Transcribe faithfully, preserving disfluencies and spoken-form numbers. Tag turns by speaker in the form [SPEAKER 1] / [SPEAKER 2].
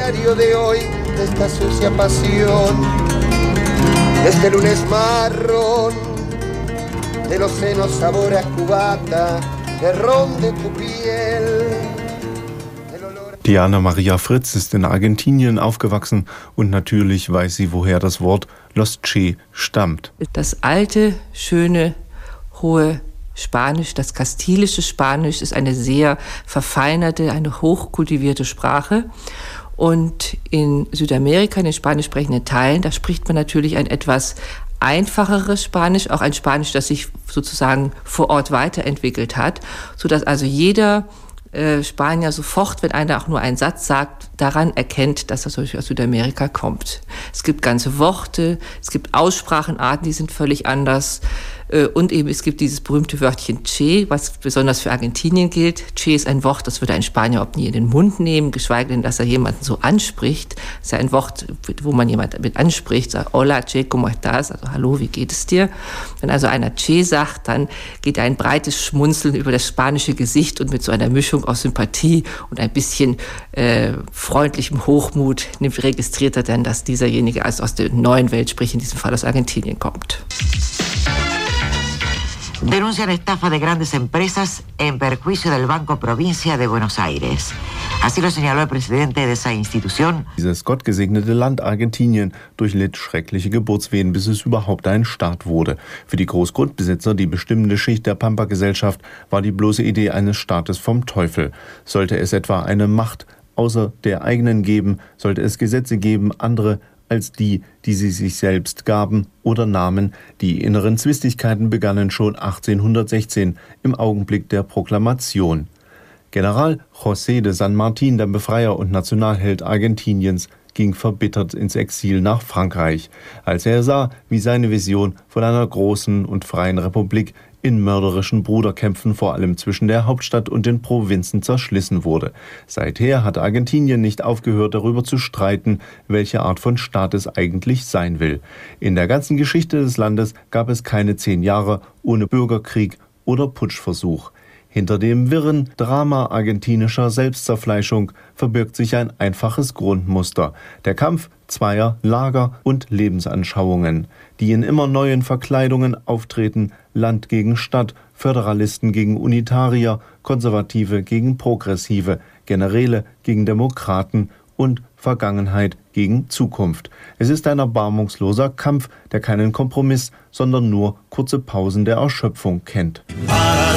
[SPEAKER 1] diario de hoy, de esta sucia pasión, de este lunes marrón, de los senos sabor a cubata, de ron de tu piel.
[SPEAKER 2] Diana Maria Fritz ist in Argentinien aufgewachsen und natürlich weiß sie, woher das Wort Los Che stammt.
[SPEAKER 3] Das alte, schöne, hohe Spanisch, das kastilische Spanisch, ist eine sehr verfeinerte, eine hochkultivierte Sprache. Und in Südamerika, in den spanisch sprechenden Teilen, da spricht man natürlich ein etwas einfacheres Spanisch, auch ein Spanisch, das sich sozusagen vor Ort weiterentwickelt hat, sodass also jeder äh, Spanier sofort, wenn einer auch nur einen Satz sagt, daran erkennt, dass er aus Südamerika kommt. Es gibt ganze Worte, es gibt Aussprachenarten, die sind völlig anders. Und eben es gibt dieses berühmte Wörtchen Che, was besonders für Argentinien gilt. Che ist ein Wort, das würde ein Spanier überhaupt nie in den Mund nehmen, geschweige denn, dass er jemanden so anspricht. Das ist ja ein Wort, wo man jemanden mit anspricht, sagt Hola, Che, ¿cómo estás? Also Hallo, wie geht es dir? Wenn also einer Che sagt, dann geht ein breites Schmunzeln über das spanische Gesicht und mit so einer Mischung aus Sympathie und ein bisschen äh, freundlichem Hochmut nimmt, registriert er dann, dass dieserjenige also aus der neuen Welt, sprich in diesem Fall aus Argentinien, kommt.
[SPEAKER 4] Denuncian estafa de grandes empresas en perjuicio del Banco Provincia de Buenos Aires. Así lo señaló el presidente de esa institución.
[SPEAKER 2] Dieses gottgesegnete Land Argentinien durchlitt schreckliche Geburtswehen, bis es überhaupt ein Staat wurde. Für die Großgrundbesitzer, die bestimmende Schicht der Pampa-Gesellschaft, war die bloße Idee eines Staates vom Teufel. Sollte es etwa eine Macht außer der eigenen geben, sollte es Gesetze geben, andere als die, die sie sich selbst gaben oder nahmen. Die inneren Zwistigkeiten begannen schon achtzehnhundertsechzehn im Augenblick der Proklamation. General José de San Martín, der Befreier und Nationalheld Argentiniens, ging verbittert ins Exil nach Frankreich, als er sah, wie seine Vision von einer großen und freien Republik in mörderischen Bruderkämpfen vor allem zwischen der Hauptstadt und den Provinzen zerschlissen wurde. Seither hat Argentinien nicht aufgehört, darüber zu streiten, welche Art von Staat es eigentlich sein will. In der ganzen Geschichte des Landes gab es keine zehn Jahre ohne Bürgerkrieg oder Putschversuch. Hinter dem wirren Drama argentinischer Selbstzerfleischung verbirgt sich ein einfaches Grundmuster: der Kampf zweier Lager und Lebensanschauungen, die in immer neuen Verkleidungen auftreten: Land gegen Stadt, Föderalisten gegen Unitarier, Konservative gegen Progressive, Generäle gegen Demokraten und Vergangenheit gegen Zukunft. Es ist ein erbarmungsloser Kampf, der keinen Kompromiss, sondern nur kurze Pausen der Erschöpfung kennt.